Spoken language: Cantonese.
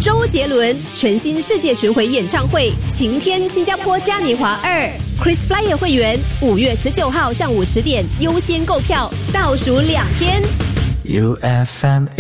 周杰伦全新世界巡回演唱会，晴天新加坡嘉年华2 ，Chris Flyer 会员5月19号上午10点优先购票，倒数2天。 UFM